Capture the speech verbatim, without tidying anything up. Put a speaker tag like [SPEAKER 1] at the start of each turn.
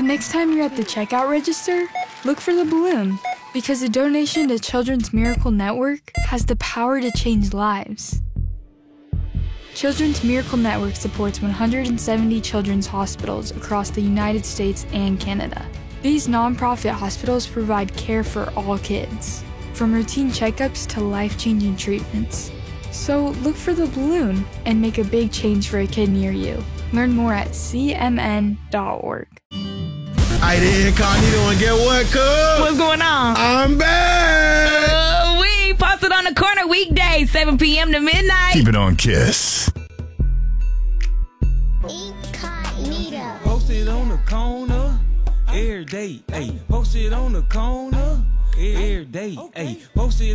[SPEAKER 1] The next time you're at the checkout register, look for the balloon, because a donation to Children's Miracle Network has the power to change lives. Children's Miracle Network supports one hundred seventy children's hospitals across the United States and Canada. These nonprofit hospitals provide care for all kids, from routine checkups to life-changing treatments. So look for the balloon and make a big change for a kid near you. Learn more at C M N dot org.
[SPEAKER 2] I did Incognito and get what, cuz?
[SPEAKER 3] What's going on?
[SPEAKER 2] I'm back.
[SPEAKER 3] Uh, we posted on the corner weekdays, seven p.m. to midnight.
[SPEAKER 4] Keep it on Kiss.
[SPEAKER 5] Incognito.
[SPEAKER 6] Posted on the corner every day. Ayy, posted on the corner every day. Ayy, posted.